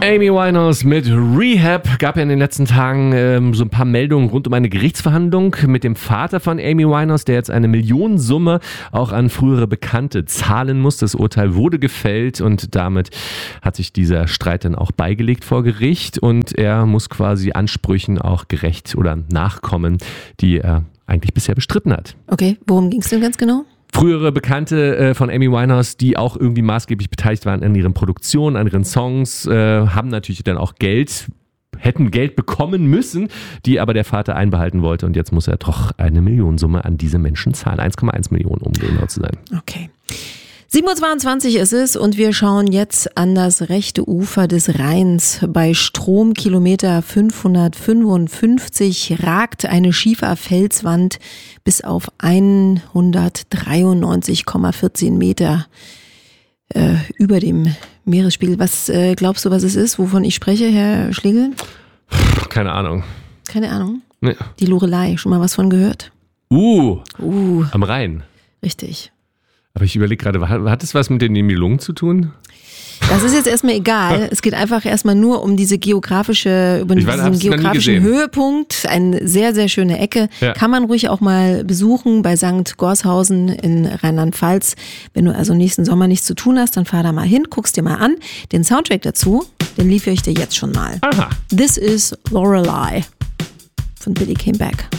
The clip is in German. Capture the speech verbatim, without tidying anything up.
Amy Winehouse mit Rehab. Gab ja in den letzten Tagen ähm, so ein paar Meldungen rund um eine Gerichtsverhandlung mit dem Vater von Amy Winehouse, der jetzt eine Millionensumme auch an frühere Bekannte zahlen muss. Das Urteil wurde gefällt und damit hat sich dieser Streit dann auch beigelegt vor Gericht und er muss quasi Ansprüchen auch gerecht oder nachkommen, die er eigentlich bisher bestritten hat. Okay, worum ging es denn ganz genau? Frühere Bekannte äh, von Amy Winehouse, die auch irgendwie maßgeblich beteiligt waren an ihren Produktionen, an ihren Songs, äh, haben natürlich dann auch Geld, hätten Geld bekommen müssen, die aber der Vater einbehalten wollte und jetzt muss er doch eine Millionensumme an diese Menschen zahlen. eins Komma eins Millionen, um genau zu sein. Okay. sieben Uhr zweiundzwanzig ist es und wir schauen jetzt an das rechte Ufer des Rheins. Bei Stromkilometer fünfhundertfünfundfünfzig ragt eine Schieferfelswand bis auf hundertdreiundneunzig Komma vierzehn Meter äh, über dem Meeresspiegel. Was äh, glaubst du, was es ist, wovon ich spreche, Herr Schlegel? Keine Ahnung. Keine Ahnung? Nee. Die Loreley, schon mal was von gehört? Uh, uh. Am Rhein. Richtig. Aber ich überlege gerade, hat das was mit den Nibelungen zu tun? Das ist jetzt erstmal egal. Es geht einfach erstmal nur um diese geografische, über diesen geografischen Höhepunkt. Eine sehr, sehr schöne Ecke. Ja. Kann man ruhig auch mal besuchen bei Sankt Gorshausen in Rheinland-Pfalz. Wenn du also nächsten Sommer nichts zu tun hast, dann fahr da mal hin, guck's dir mal an. Den Soundtrack dazu, den liefere ich dir jetzt schon mal. Aha. This is Loreley von Billy Came Back.